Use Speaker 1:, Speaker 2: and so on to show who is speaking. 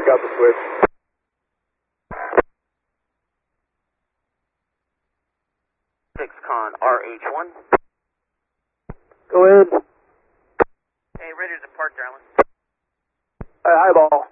Speaker 1: I got the switch.
Speaker 2: Con RH1.
Speaker 1: Go ahead.
Speaker 2: Hey, ready to depart, darling.
Speaker 1: Highball.